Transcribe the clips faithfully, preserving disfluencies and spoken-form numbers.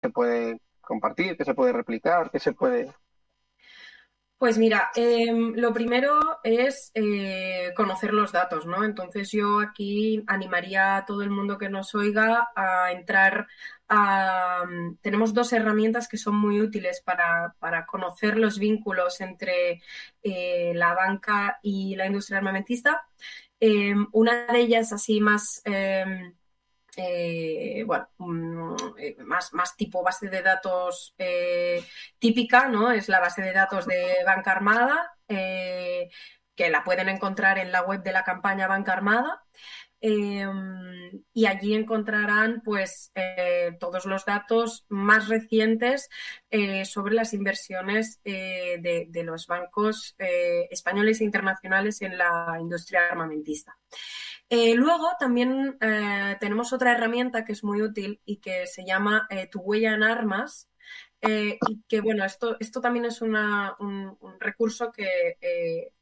se puede compartir, qué se puede replicar, qué se puede... Pues mira, eh, lo primero es eh, conocer los datos, ¿no? Entonces yo aquí animaría a todo el mundo que nos oiga a entrar a... Tenemos dos herramientas que son muy útiles para, para conocer los vínculos entre eh, la banca y la industria armamentista. Eh, una de ellas así más... Eh, eh, bueno, um, eh, más, más tipo base de datos eh, típica, ¿no? Es la base de datos de Banca Armada, eh, que la pueden encontrar en la web de la campaña Banca Armada. Eh, y allí encontrarán pues eh, todos los datos más recientes eh, sobre las inversiones eh, de, de, los bancos eh, españoles e internacionales en la industria armamentista. Eh, luego también eh, tenemos otra herramienta que es muy útil y que se llama eh, Tu huella en armas. Eh, y que bueno, esto, esto también es una, un, un, recurso que, eh,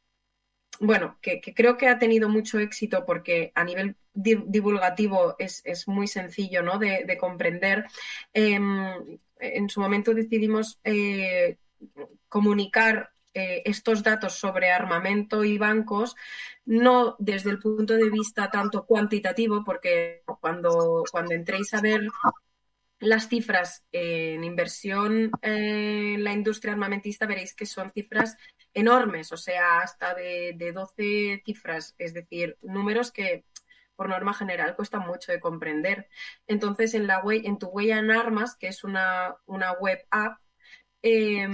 bueno, que, que, creo que ha tenido mucho éxito porque a nivel di divulgativo es, es, muy sencillo, ¿no? de, de comprender. Eh, en su momento decidimos eh, comunicar eh, estos datos sobre armamento y bancos, no desde el punto de vista tanto cuantitativo, porque cuando, cuando entréis a ver las cifras en inversión en la industria armamentista veréis que son cifras enormes, o sea, hasta de, de doce cifras, es decir, números que por norma general cuestan mucho de comprender. Entonces, en, la web, en Tu huella en armas, que es una, una web app, eh,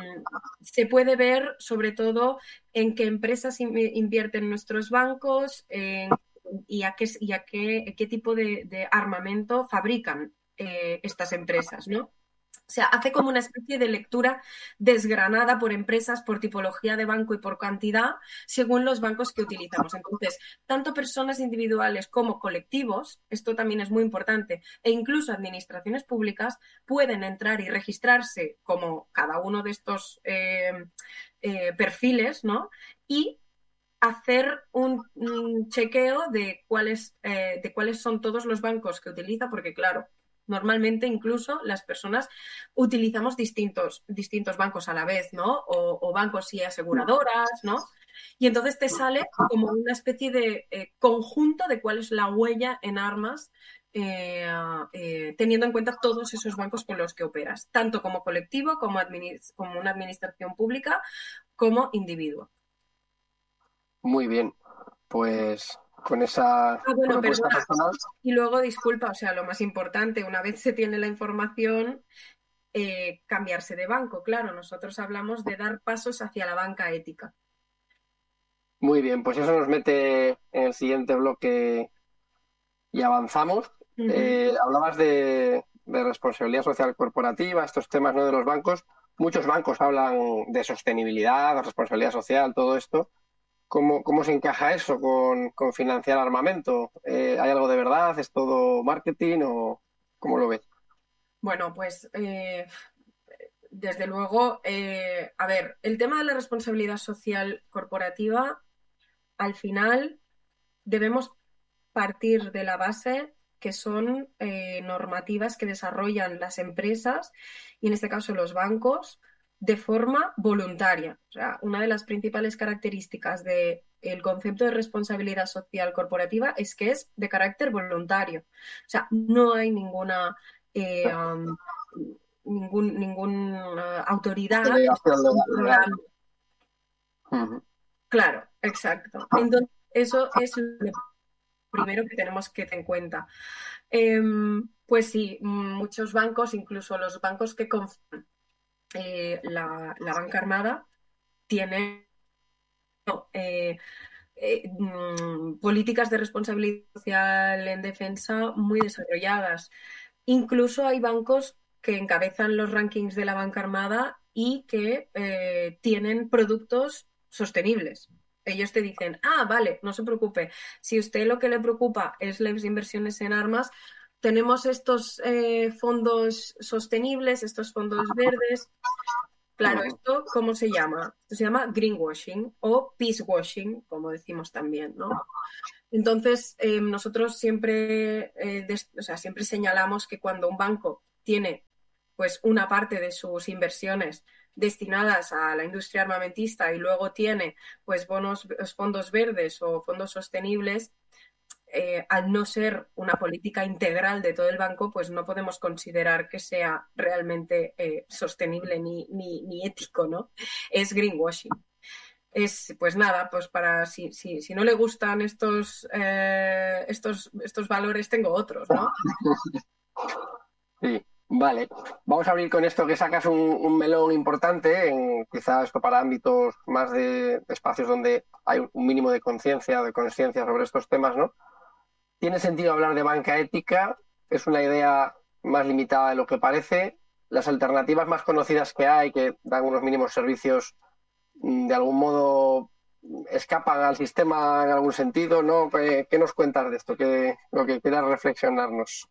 se puede ver sobre todo en qué empresas invierten nuestros bancos en, y a qué, y a qué, qué tipo de, de armamento fabrican eh, estas empresas, ¿no? O sea, hace como una especie de lectura desgranada por empresas, por tipología de banco y por cantidad, según los bancos que utilizamos. Entonces, tanto personas individuales como colectivos, esto también es muy importante, e incluso administraciones públicas pueden entrar y registrarse como cada uno de estos eh, eh, perfiles, ¿no? Y hacer un, un chequeo de cuáles, eh, de cuáles son todos los bancos que utiliza, porque claro, normalmente incluso las personas utilizamos distintos, distintos bancos a la vez, ¿no? O, o bancos y aseguradoras, ¿no? Y entonces te sale como una especie de eh, conjunto de cuál es la huella en armas, eh, eh, teniendo en cuenta todos esos bancos con los que operas, tanto como colectivo, como, administ como una administración pública, como individuo. Muy bien, pues con esa Ah, bueno, propuesta perdona. personal, Y luego, disculpa, o sea, lo más importante, una vez se tiene la información, eh, cambiarse de banco. Claro, nosotros hablamos de dar pasos hacia la banca ética. muy bien, pues eso nos mete en el siguiente bloque y avanzamos. Uh -huh. Eh, hablabas de, de responsabilidad social corporativa, estos temas, ¿no? De los bancos. Muchos bancos hablan de sostenibilidad, de responsabilidad social, todo esto. ¿Cómo, cómo se encaja eso con, con financiar armamento? Eh, ¿hay algo de verdad? ¿Es todo marketing o cómo lo ves? Bueno, pues eh, desde luego, eh, a ver, el tema de la responsabilidad social corporativa, al final debemos partir de la base que son eh, normativas que desarrollan las empresas y en este caso los bancos de forma voluntaria. O sea, una de las principales características del concepto de responsabilidad social corporativa es que es de carácter voluntario. O sea, no hay ninguna eh, um, ningún, ninguna autoridad que esté Delegación legal. legal. controlando. Uh-huh. Claro, exacto. Entonces, eso es lo primero que tenemos que tener en cuenta. Eh, pues sí, muchos bancos, incluso los bancos que confían eh, la, la banca armada, tienen eh, eh, mm, políticas de responsabilidad social en defensa muy desarrolladas. Incluso hay bancos que encabezan los rankings de la banca armada y que eh, tienen productos sostenibles. Ellos te dicen, ah, vale, no se preocupe, si usted lo que le preocupa es las inversiones en armas, tenemos estos eh, fondos sostenibles, estos fondos verdes. Claro, Uh-huh. ¿esto cómo se llama? Esto se llama greenwashing o peacewashing, como decimos también, ¿no? Entonces, eh, nosotros siempre, eh, des, o sea, siempre señalamos que cuando un banco tiene pues una parte de sus inversiones destinadas a la industria armamentista y luego tiene pues bonos, fondos verdes o fondos sostenibles, eh, al no ser una política integral de todo el banco, pues no podemos considerar que sea realmente eh, sostenible ni, ni, ni ético, ¿no? Es greenwashing. Es, pues nada, pues para si, si, si no le gustan estos, eh, estos, estos valores, tengo otros, ¿no? Sí, vale. Vamos a abrir con esto que sacas un, un melón importante, en quizás esto para ámbitos más de, de espacios donde hay un mínimo de conciencia, de conciencia sobre estos temas, ¿no? ¿Tiene sentido hablar de banca ética? ¿Es una idea más limitada de lo que parece? Las alternativas más conocidas que hay, que dan unos mínimos servicios, de algún modo escapan al sistema en algún sentido, ¿no? ¿Qué, qué nos cuentas de esto? ¿Qué, lo que quieras reflexionarnos?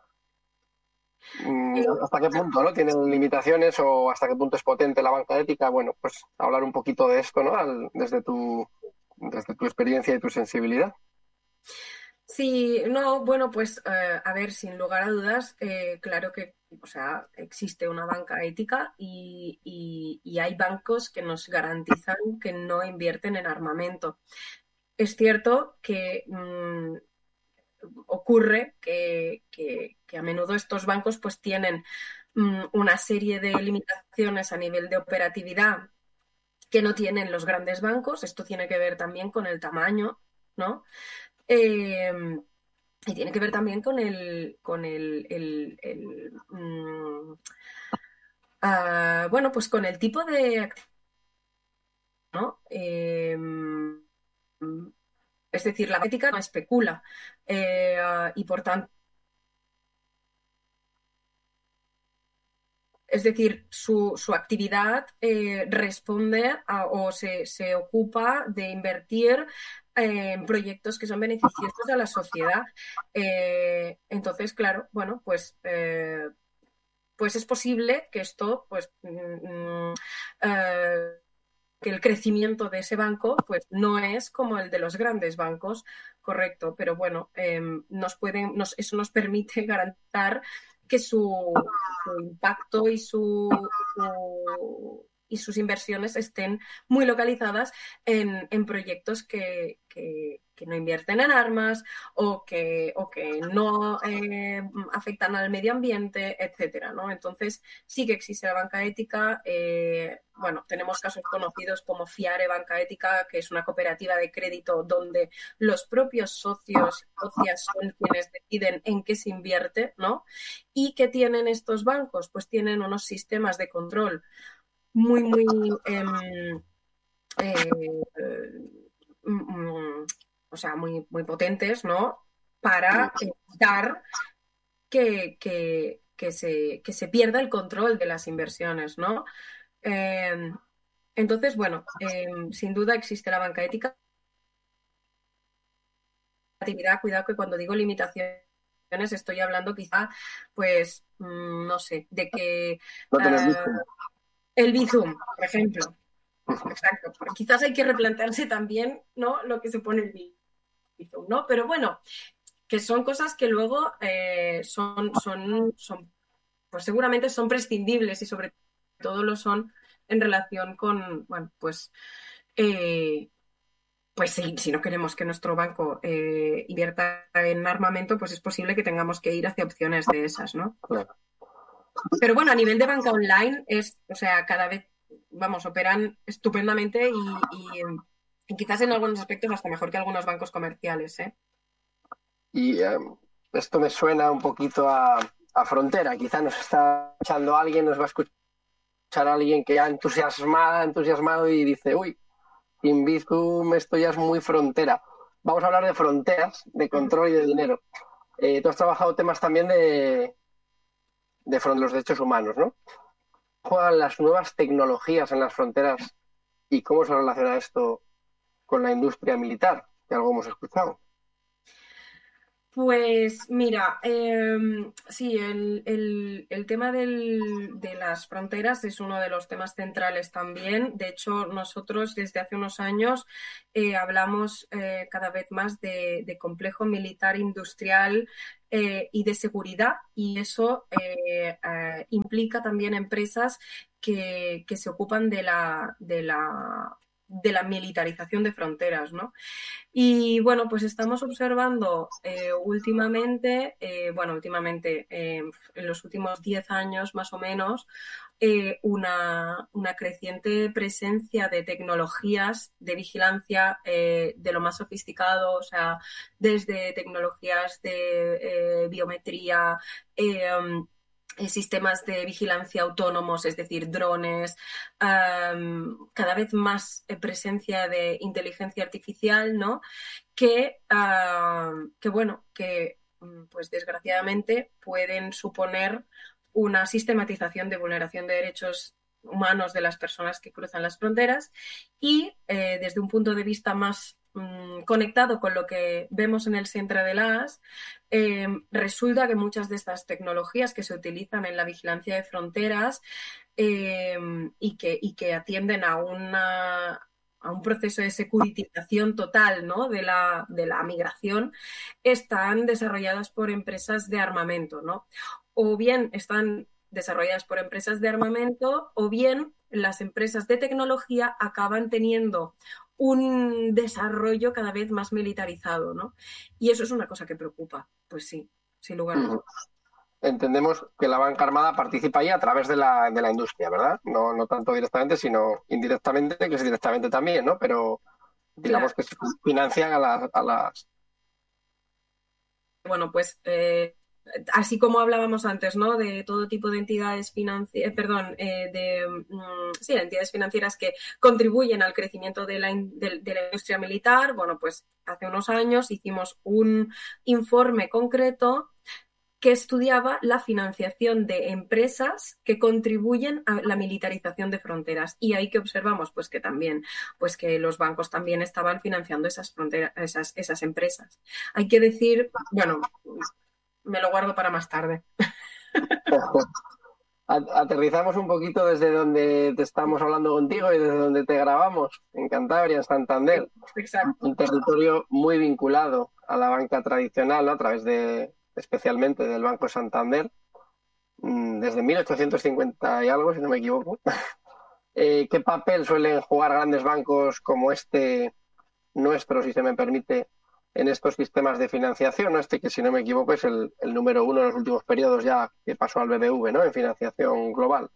¿Hasta qué punto, no? ¿Tienen limitaciones o hasta qué punto es potente la banca ética? Bueno, pues hablar un poquito de esto, ¿no? Al, desde tu, desde tu experiencia y tu sensibilidad. Sí, no, bueno, pues eh, a ver, sin lugar a dudas, eh, claro que, o sea, existe una banca ética y, y, y hay bancos que nos garantizan que no invierten en armamento. Es cierto que mmm, ocurre que, que, que a menudo estos bancos pues tienen mmm, una serie de limitaciones a nivel de operatividad que no tienen los grandes bancos. Esto tiene que ver también con el tamaño, ¿no? Eh, y tiene que ver también con el, con el, el, el mm, uh, bueno, pues con el tipo de actividad, ¿no? Eh, es decir, la ética no especula eh, uh, y por tanto, es decir, su, su actividad eh, responde a, o se, se ocupa de invertir en proyectos que son beneficiosos a la sociedad. Eh, entonces, claro, bueno, pues, eh, pues es posible que esto, pues, mm, eh, que el crecimiento de ese banco, pues, no es como el de los grandes bancos, correcto, pero bueno, eh, nos pueden, nos, eso nos permite garantizar que su, su impacto y su, su y sus inversiones estén muy localizadas en, en proyectos que, que, que, no invierten en armas o que, o que no eh, afectan al medio ambiente, etcétera, ¿no? Entonces, sí que existe la banca ética. Eh, bueno, tenemos casos conocidos como Fiare Banca Ética, que es una cooperativa de crédito donde los propios socios y socias son quienes deciden en qué se invierte, ¿no? ¿Y qué tienen estos bancos? Pues tienen unos sistemas de control muy, muy, eh, eh, mm, o sea, muy, muy potentes, ¿no? Para evitar que, que, que, se, que se pierda el control de las inversiones, ¿no? Eh, entonces, bueno, eh, sin duda existe la banca ética. Cuidado que cuando digo limitaciones estoy hablando quizá, pues, mmm, no sé, de que No uh, el Bizum, por ejemplo. Exacto. Quizás hay que replantearse también, ¿no?, lo que se pone el Bizum, ¿no? Pero bueno, que son cosas que luego eh, son, son, son, pues seguramente son prescindibles y sobre todo lo son en relación con, bueno, pues, eh, pues sí, si no queremos que nuestro banco eh, invierta en armamento, pues es posible que tengamos que ir hacia opciones de esas, ¿no? Claro. Pero bueno, a nivel de banca online es, o sea, cada vez, vamos, operan estupendamente y, y, y quizás en algunos aspectos hasta mejor que algunos bancos comerciales, ¿eh? Y eh, esto me suena un poquito a, a frontera. Quizá nos está escuchando alguien, nos va a escuchar alguien que ya entusiasmada, entusiasmado y dice, uy, sin Bizum esto ya es muy frontera. Vamos a hablar de fronteras, de control y de dinero. Eh, tú has trabajado temas también de, de los derechos humanos, ¿no? ¿Juegan las nuevas tecnologías en las fronteras y cómo se relaciona esto con la industria militar? Que algo hemos escuchado. Pues mira, eh, sí, el, el- el tema del- de las fronteras es uno de los temas centrales también. De hecho, nosotros desde hace unos años eh, hablamos eh, cada vez más de, de complejo militar industrial eh, y de seguridad, y eso eh, eh, implica también empresas que, que se ocupan de la, de la, de la militarización de fronteras, ¿no? Y bueno, pues estamos observando eh, últimamente, eh, bueno, últimamente, eh, en los últimos diez años más o menos, eh, una, una creciente presencia de tecnologías de vigilancia eh, de lo más sofisticado, o sea, desde tecnologías de eh, biometría, eh, eh, sistemas de vigilancia autónomos, es decir, drones, um, cada vez más eh, presencia de inteligencia artificial, ¿no? Que, uh, que bueno, que pues desgraciadamente pueden suponer una sistematización de vulneración de derechos humanos de las personas que cruzan las fronteras y eh, desde un punto de vista más mmm, conectado con lo que vemos en el centro de las, eh, resulta que muchas de estas tecnologías que se utilizan en la vigilancia de fronteras eh, y, que, y que atienden a una a un proceso de securitización total, ¿no? de, la, de la migración, están desarrolladas por empresas de armamento, ¿no? O bien están desarrolladas por empresas de armamento, o bien las empresas de tecnología acaban teniendo un desarrollo cada vez más militarizado, ¿no? Y eso es una cosa que preocupa, pues sí, sin lugar a dudas. Entendemos que la banca armada participa ahí a través de la, de la industria, ¿verdad? No, no tanto directamente, sino indirectamente, que es directamente también, ¿no? Pero Claro. digamos que se financian a las... A las... Bueno, pues eh, así como hablábamos antes, ¿no? De todo tipo de entidades financieras, eh, perdón, eh, de mm, sí, entidades financieras que contribuyen al crecimiento de la, in- de, de la industria militar. Bueno, pues hace unos años hicimos un informe concreto que estudiaba la financiación de empresas que contribuyen a la militarización de fronteras. Y ahí que observamos, pues que también, pues que los bancos también estaban financiando esas fronteras, esas, esas empresas. Hay que decir, bueno, me lo guardo para más tarde. Aterrizamos un poquito desde donde te estamos hablando contigo y desde donde te grabamos, en Cantabria, en Santander. Exacto. Un territorio muy vinculado a la banca tradicional, ¿no? A través de, especialmente del Banco Santander, mm, desde mil ochocientos cincuenta y algo, si no me equivoco. Eh, ¿qué papel suelen jugar grandes bancos como este nuestro, si se me permite, en estos sistemas de financiación? ¿No? Este que, si no me equivoco, es el, el número uno en los últimos periodos ya que pasó al B B V, ¿no? En financiación global.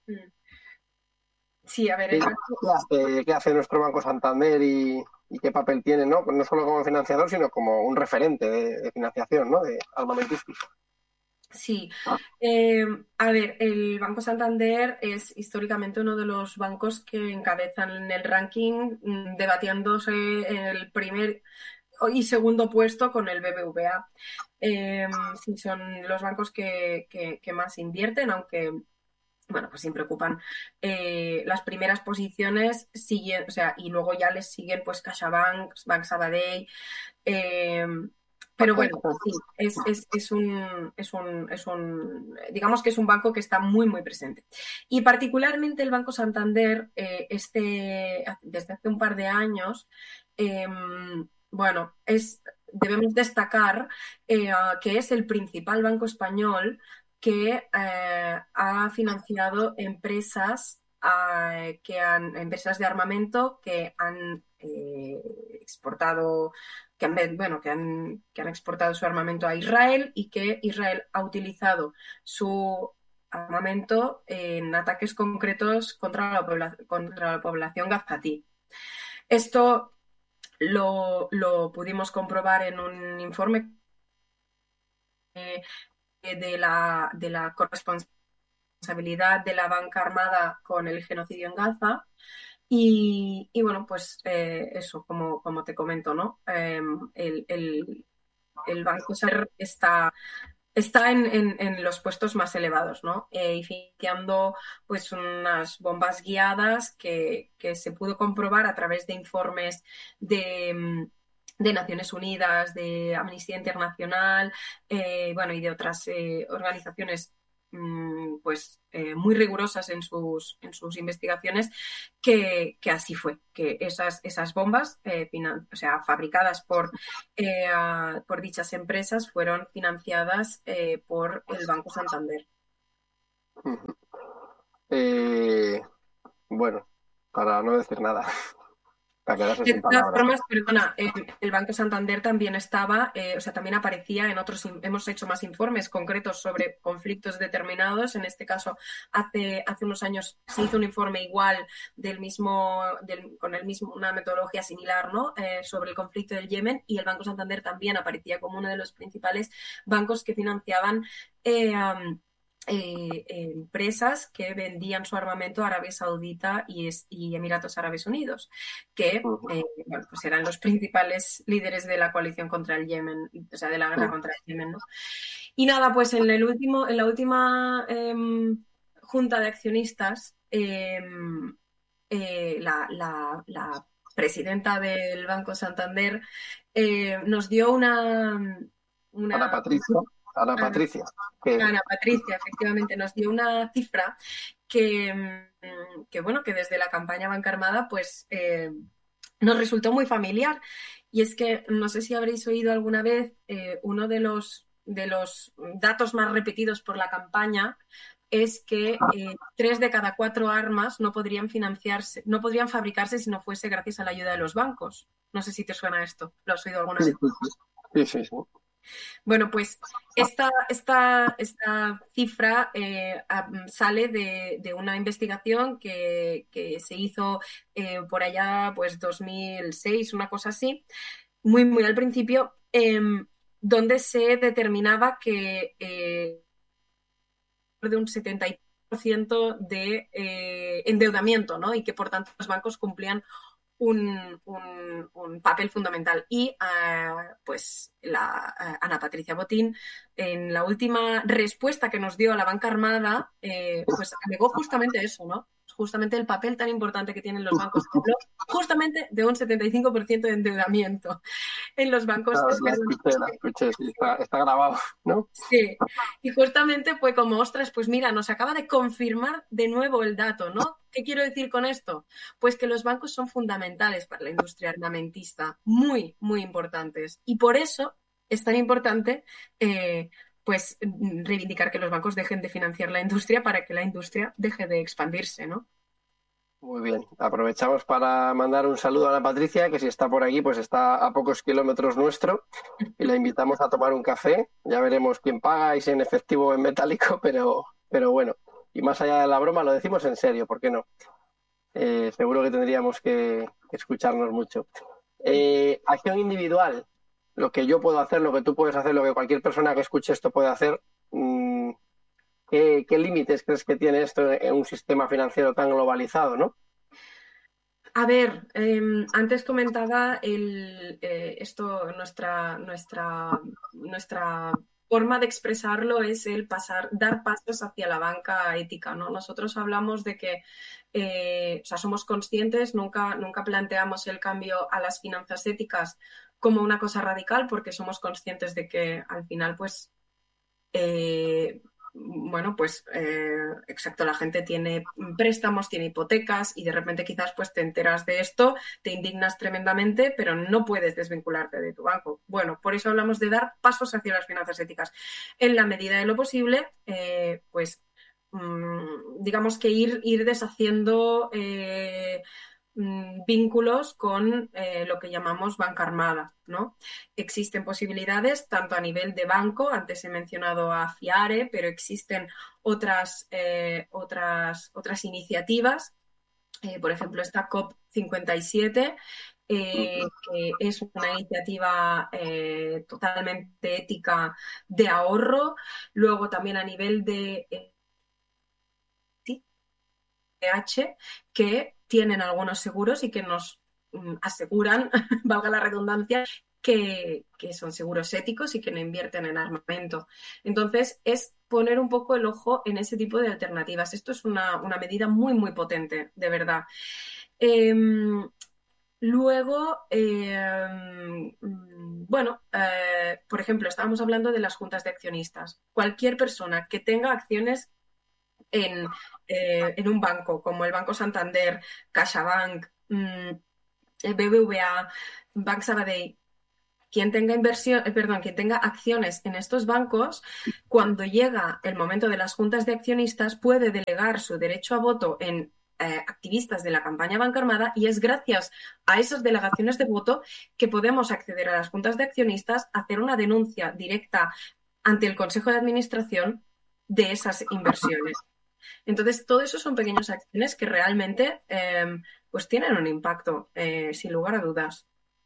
Sí, a ver, ¿Qué, el qué banco. hace, qué hace nuestro Banco Santander y, y qué papel tiene, ¿no? No solo como financiador, sino como un referente de, de financiación, ¿no? De armamentística. Sí, eh, a ver, el Banco Santander es históricamente uno de los bancos que encabezan el ranking, mm, debatiéndose el primer y segundo puesto con el B B V A. Eh, sí, son los bancos que, que, que más invierten, aunque, bueno, pues siempre ocupan eh, las primeras posiciones, siguen, o sea, y luego ya les siguen pues CaixaBank, Bank Sabadell, eh, pero bueno, sí, es, es, es, un, es, un, es un, digamos que es un banco que está muy, muy presente. Y particularmente el Banco Santander, eh, este, desde hace un par de años, eh, bueno, es, debemos destacar eh, que es el principal banco español que eh, ha financiado empresas, eh, que han, empresas de armamento que han eh, exportado que han, bueno, que han, que han exportado su armamento a Israel y que Israel ha utilizado su armamento en ataques concretos contra la, pobla contra la población gazatí. Esto lo, lo, pudimos comprobar en un informe eh, de, la, de la corresponsabilidad de la banca armada con el genocidio en Gaza. Y, y bueno, pues eh, eso, como, como te comento, ¿no? Eh, el, el, el Banco Ser está, está en, en, en, los puestos más elevados, ¿no? Eh, y financiando pues unas bombas guiadas que, que, se pudo comprobar a través de informes de, de Naciones Unidas, de Amnistía Internacional, eh, bueno, y de otras eh, organizaciones mmm, pues eh, muy rigurosas en sus, en sus investigaciones, que, que así fue, que esas, esas bombas, eh, finan- o sea, fabricadas por, eh, a- por dichas empresas, fueron financiadas eh, por el Banco Santander. Ujú. Eh, bueno, para no decir nada, para quedarse De sin todas palabras. formas, perdona, el, el Banco Santander también estaba, eh, o sea, también aparecía en otros, hemos hecho más informes concretos sobre conflictos determinados. En este caso, hace, hace unos años se hizo un informe igual del mismo, del, con el mismo, una metodología similar, ¿no? Eh, sobre el conflicto del Yemen, y el Banco Santander también aparecía como uno de los principales bancos que financiaban eh, um, eh, empresas que vendían su armamento a Arabia Saudita y, es, y Emiratos Árabes Unidos, que Ujú, eh, bueno, pues eran los principales líderes de la coalición contra el Yemen, o sea, de la guerra ujú. contra el Yemen, ¿no? Y nada, pues en el último, en la última eh, junta de accionistas, eh, eh, la, la, la, presidenta del Banco Santander eh, nos dio una, Ana una Patricia, Ana Ana, Patricia, que Ana Patricia, efectivamente, nos dio una cifra que, que bueno, que desde la campaña Banca Armada, pues eh, nos resultó muy familiar. Y es que no sé si habréis oído alguna vez eh, uno de los, de los datos más repetidos por la campaña es que eh, tres de cada cuatro armas no podrían financiarse, no podrían fabricarse si no fuese gracias a la ayuda de los bancos. No sé si te suena esto. ¿Lo has oído alguna sí, vez? sí, sí, sí, sí. Bueno, pues esta, esta, esta cifra eh, a- sale de, de una investigación que, que se hizo eh, por allá, pues dos mil seis, una cosa así, muy, muy al principio, em, donde se determinaba que eh, de un setenta por ciento de eh, endeudamiento, ¿no? Y que por tanto los bancos cumplían un, un, un papel fundamental. Y uh, pues la uh, Ana Patricia Botín, en la última respuesta que nos dio a la banca armada, eh, pues alegó justamente eso, ¿no? Justamente el papel tan importante que tienen los bancos. Habló justamente de un setenta y cinco por ciento de endeudamiento en los bancos. La, Es la perdón, escuché, la escuché, sí, está, está grabado, ¿no? sí, y justamente fue como, ostras, pues mira, nos acaba de confirmar de nuevo el dato, ¿no? ¿Qué quiero decir con esto? Pues que los bancos son fundamentales para la industria armamentista, muy, muy importantes. Y por eso es tan importante, eh, pues, reivindicar que los bancos dejen de financiar la industria para que la industria deje de expandirse, ¿no? Muy bien. Aprovechamos para mandar un saludo a Ana Patricia, que si está por aquí, pues está a pocos kilómetros nuestro, y la invitamos a tomar un café. Ya veremos quién paga y si en efectivo o en metálico, pero, pero bueno. Y más allá de la broma, lo decimos en serio, ¿por qué no? Eh, seguro que tendríamos que, que escucharnos mucho. Eh, acción individual, lo que yo puedo hacer, lo que tú puedes hacer, lo que cualquier persona que escuche esto puede hacer. mmm, ¿qué, qué límites crees que tiene esto en un sistema financiero tan globalizado, ¿no? A ver, eh, antes comentaba el, eh, esto, nuestra, nuestra, nuestra forma de expresarlo es el pasar, dar pasos hacia la banca ética, ¿no? Nosotros hablamos de que, eh, o sea, somos conscientes, nunca, nunca planteamos el cambio a las finanzas éticas como una cosa radical, porque somos conscientes de que al final, pues, eh, bueno, pues eh, exacto, la gente tiene préstamos, tiene hipotecas y de repente quizás pues te enteras de esto, te indignas tremendamente, pero no puedes desvincularte de tu banco. Bueno, por eso hablamos de dar pasos hacia las finanzas éticas. En la medida de lo posible, eh, pues mmm, digamos que ir, ir deshaciendo eh, vínculos con eh, lo que llamamos banca armada, ¿no? Existen posibilidades tanto a nivel de banco, antes he mencionado a FIARE, pero existen otras, eh, otras, otras iniciativas, eh, por ejemplo, esta COP cincuenta y siete, eh, que es una iniciativa eh, totalmente ética de ahorro. Luego también a nivel de eh, H, que tienen algunos seguros y que nos mm, aseguran, valga la redundancia, que, que, son seguros éticos y que no invierten en armamento. Entonces, es poner un poco el ojo en ese tipo de alternativas. Esto es una, una medida muy, muy potente, de verdad. Eh, Luego, eh, mm, bueno, eh, por ejemplo, estábamos hablando de las juntas de accionistas. Cualquier persona que tenga acciones en, eh, en un banco, como el Banco Santander, CaixaBank, mm, el B B V A, Banc Sabadell, quien tenga inversión, eh, perdón, quien tenga acciones en estos bancos, cuando llega el momento de las juntas de accionistas, puede delegar su derecho a voto en eh, activistas de la campaña Banca Armada, y es gracias a esas delegaciones de voto que podemos acceder a las juntas de accionistas, hacer una denuncia directa ante el Consejo de Administración de esas inversiones. Entonces, todo eso son pequeñas acciones que realmente eh, pues tienen un impacto, eh, sin lugar a dudas.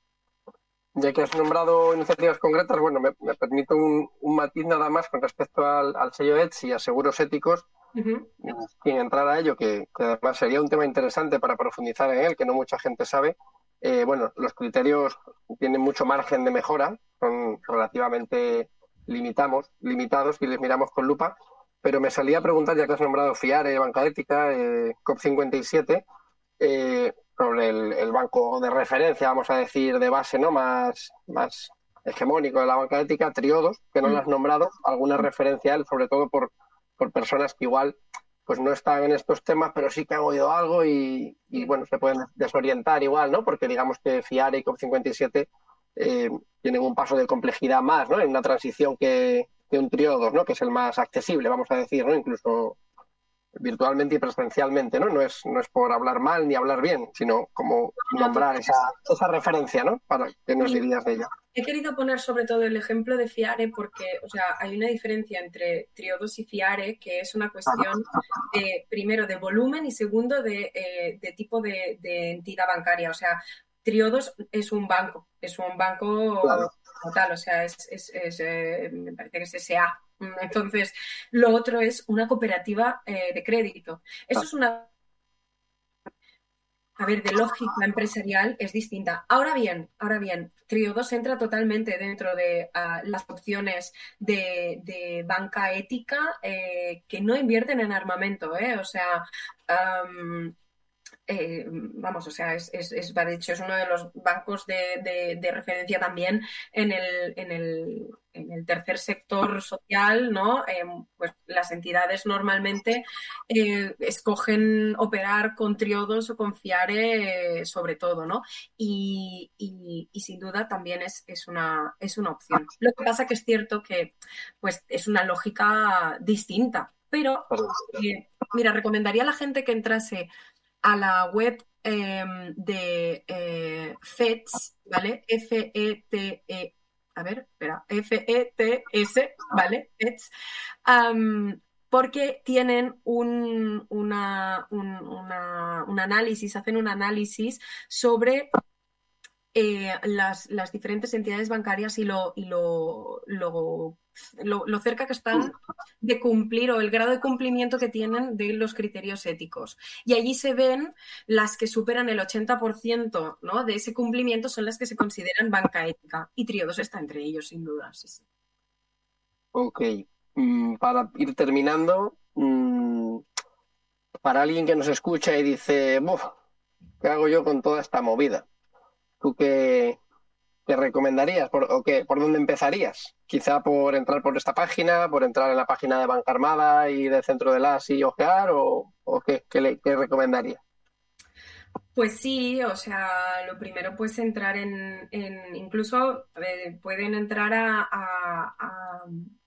Ya que has nombrado iniciativas concretas, bueno, me, me permito un, un matiz nada más con respecto al, al sello E T S y a seguros éticos, Uh-huh. sin entrar a ello, que, que además sería un tema interesante para profundizar en él, que no mucha gente sabe. Eh, bueno, los criterios tienen mucho margen de mejora, son relativamente limitamos, limitados y les miramos con lupa, pero me salía a preguntar, ya que has nombrado FIARE, Banca Ética, eh, COP cincuenta y siete, eh, sobre el, el banco de referencia, vamos a decir, de base, ¿no? Más, más hegemónico de la banca ética, Triodos, que no lo has nombrado, alguna referencia a él, sobre todo por, por personas que igual pues no están en estos temas, pero sí que han oído algo y, y bueno, se pueden desorientar igual, ¿no? Porque digamos que FIARE y COP cincuenta y siete eh, tienen un paso de complejidad más, ¿no? En una transición que, que un Triodos, ¿no? Que es el más accesible, vamos a decir, ¿no? Incluso virtualmente y presencialmente, ¿no? No es, no es por hablar mal ni hablar bien, sino como No, nombrar esa, esa referencia, ¿no? Para que nos sí. dirías de ella. He querido poner sobre todo el ejemplo de FIARE porque, o sea, hay una diferencia entre Triodos y FIARE, que es una cuestión de, primero, de volumen y segundo, de, eh, de tipo de, de entidad bancaria. O sea, Triodos es un banco, es un banco Claro. como tal, o sea, es, es, es eh, me parece que es S A. Entonces, lo otro es una cooperativa eh, de crédito. Eso es una... A ver, de lógica empresarial es distinta. Ahora bien, ahora bien, Triodos entra totalmente dentro de uh, las opciones de, de banca ética eh, que no invierten en armamento, ¿eh? O sea, um, eh, vamos, o sea, es, es, es, de hecho es uno de los bancos de, de, de referencia también en el, en el, en el tercer sector social, ¿no? Eh, pues las entidades normalmente eh, escogen operar con Triodos o con FIARE eh, sobre todo, ¿no? Y, y, y sin duda también es, es, una, es una opción. Lo que pasa que es cierto que pues, es una lógica distinta, pero eh, mira, recomendaría a la gente que entrase a la web eh, de eh, FETS, ¿vale? F E T E, a ver, espera, F E T S, ¿vale? FETS, um, porque tienen un, una, un, una, un análisis, hacen un análisis sobre eh, las, las diferentes entidades bancarias y lo, y lo, lo, lo, lo cerca que están de cumplir o el grado de cumplimiento que tienen de los criterios éticos. Y allí se ven las que superan el ochenta por ciento, ¿no? De ese cumplimiento son las que se consideran banca ética. Y Triodos está entre ellos, sin duda. Sí, sí. Ok. Mm, para ir terminando, mm, para alguien que nos escucha y dice, "Buf, ¿qué hago yo con toda esta movida? ¿Tú qué, qué recomendarías? ¿Por, o qué, por dónde empezarías? Quizá por entrar por esta página, por entrar en la página de Banca Armada y del Centro de las y ojear, o, o qué, qué, le, qué recomendarías? Pues sí, o sea, lo primero pues entrar en, en incluso eh, pueden entrar a, a, a,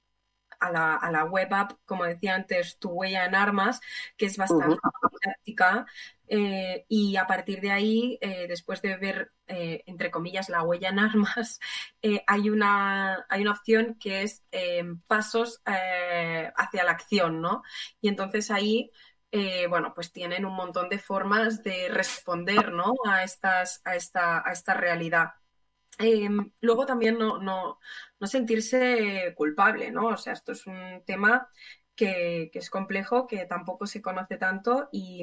a, la, a la web app, como decía antes, Tu Huella en Armas, que es bastante Uh-huh. práctica. Eh, y a partir de ahí, eh, después de ver, eh, entre comillas, la huella en armas, eh, hay, una, hay una opción que es eh, pasos eh, hacia la acción, ¿no? Y entonces ahí, eh, bueno, pues tienen un montón de formas de responder, ¿no? A, estas, a, esta, a esta realidad. Eh, luego también no, no, no sentirse culpable, ¿no? O sea, esto es un tema que, que es complejo, que tampoco se conoce tanto y,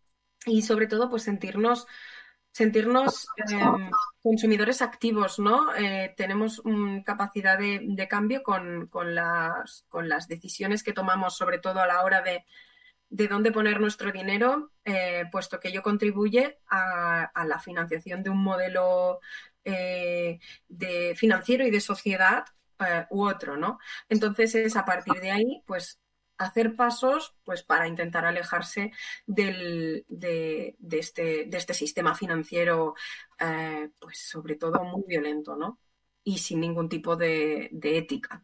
y sobre todo pues sentirnos, sentirnos eh, consumidores activos, ¿no? Eh, tenemos um, capacidad de, de cambio con, con, las, con las decisiones que tomamos, sobre todo a la hora de de dónde poner nuestro dinero, eh, puesto que ello contribuye a, a la financiación de un modelo eh, de financiero y de sociedad eh, u otro, ¿no? Entonces es a partir de ahí, pues, hacer pasos pues, para intentar alejarse del, de, de, este, de este sistema financiero, eh, pues sobre todo muy violento, ¿no? Y sin ningún tipo de, de ética.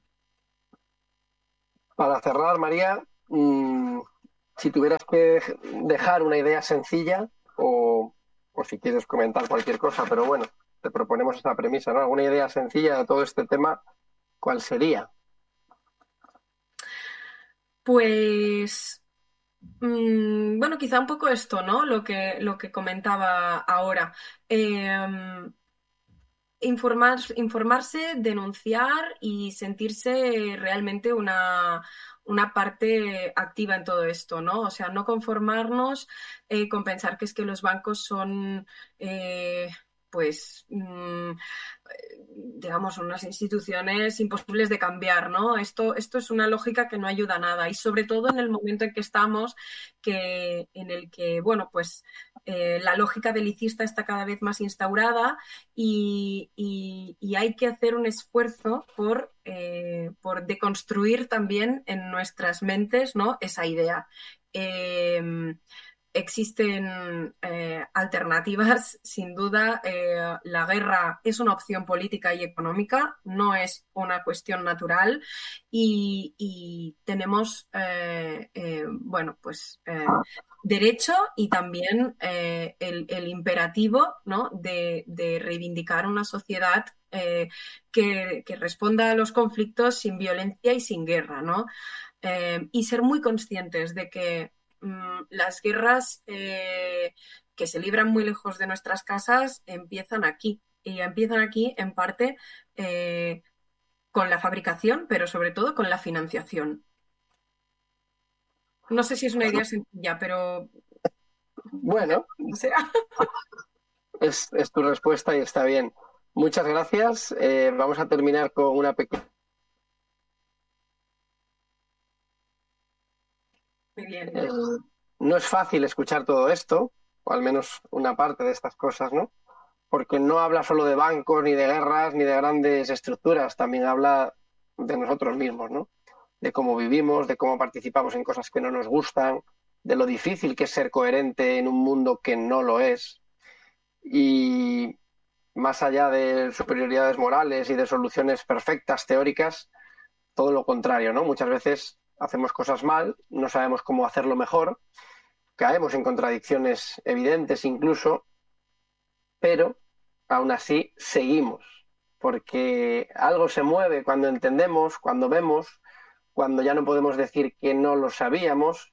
Para cerrar, María, mmm, si tuvieras que dejar una idea sencilla o, o si quieres comentar cualquier cosa, pero bueno, te proponemos esta premisa, ¿no? Alguna idea sencilla de todo este tema, ¿cuál sería? Pues, mmm, bueno, quizá un poco esto, ¿no? Lo que, lo que comentaba ahora. Eh, informar, informarse, denunciar y sentirse realmente una, una parte activa en todo esto, ¿no? O sea, no conformarnos eh, con pensar que es que los bancos son, eh, pues, mmm, digamos, unas instituciones imposibles de cambiar, ¿no? Esto, esto es una lógica que no ayuda a nada y sobre todo en el momento en que estamos, que, en el que, bueno, pues eh, la lógica belicista está cada vez más instaurada y, y, y hay que hacer un esfuerzo por, eh, por deconstruir también en nuestras mentes, ¿no? Esa idea. Eh, Existen eh, alternativas, sin duda. Eh, la guerra es una opción política y económica, no es una cuestión natural y, y tenemos, eh, eh, bueno, pues eh, derecho y también eh, el, el, imperativo, ¿no? de, de reivindicar una sociedad eh, que, que responda a los conflictos sin violencia y sin guerra, ¿no? Eh, y ser muy conscientes de que las guerras eh, que se libran muy lejos de nuestras casas empiezan aquí. Y empiezan aquí, en parte, eh, con la fabricación, pero sobre todo con la financiación. No sé si es una idea sencilla, pero... Bueno, O sea... es, es tu respuesta y está bien. Muchas gracias. Eh, vamos a terminar con una pequeña... Muy bien. Eh, no es fácil escuchar todo esto, o al menos una parte de estas cosas, ¿no? Porque no habla solo de bancos, ni de guerras, ni de grandes estructuras, también habla de nosotros mismos, ¿no? De cómo vivimos, de cómo participamos en cosas que no nos gustan, de lo difícil que es ser coherente en un mundo que no lo es. Y más allá de superioridades morales y de soluciones perfectas, teóricas, todo lo contrario, ¿no? Muchas veces hacemos cosas mal, no sabemos cómo hacerlo mejor, caemos en contradicciones evidentes incluso, pero aún así seguimos, porque algo se mueve cuando entendemos, cuando vemos, cuando ya no podemos decir que no lo sabíamos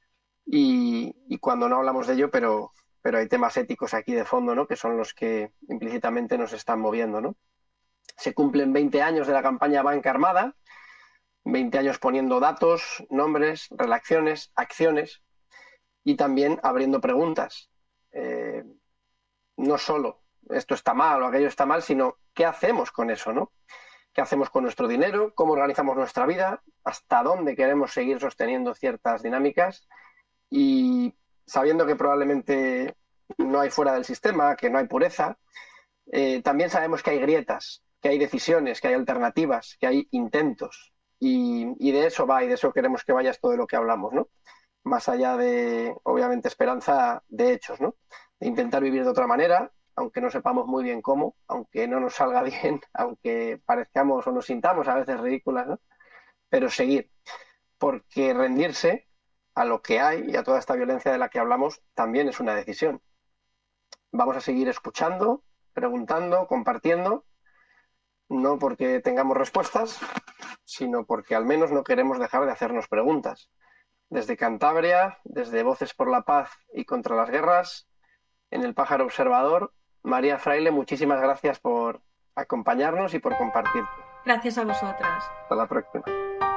y, y cuando no hablamos de ello, pero, pero hay temas éticos aquí de fondo, ¿no? Que son los que implícitamente nos están moviendo, ¿no? Se cumplen veinte años de la campaña Banca Armada, veinte años poniendo datos, nombres, relaciones, acciones y también abriendo preguntas. Eh, no solo esto está mal o aquello está mal, sino qué hacemos con eso, ¿no? ¿Qué hacemos con nuestro dinero? ¿Cómo organizamos nuestra vida? ¿Hasta dónde queremos seguir sosteniendo ciertas dinámicas? Y sabiendo que probablemente no hay fuera del sistema, que no hay pureza, eh, también sabemos que hay grietas, que hay decisiones, que hay alternativas, que hay intentos. Y, y de eso va, y de eso queremos que vaya todo lo que hablamos, ¿no? Más allá de, obviamente, esperanza de hechos, ¿no? De intentar vivir de otra manera, aunque no sepamos muy bien cómo, aunque no nos salga bien, aunque parezcamos o nos sintamos a veces ridículas, ¿no? Pero seguir, porque rendirse a lo que hay y a toda esta violencia de la que hablamos también es una decisión. Vamos a seguir escuchando, preguntando, compartiendo, no porque tengamos respuestas, sino porque al menos no queremos dejar de hacernos preguntas. Desde Cantabria, desde Voces por la Paz y contra las Guerras, en El Pájaro Observador, María Fraile, muchísimas gracias por acompañarnos y por compartir. Gracias a vosotras. Hasta la próxima.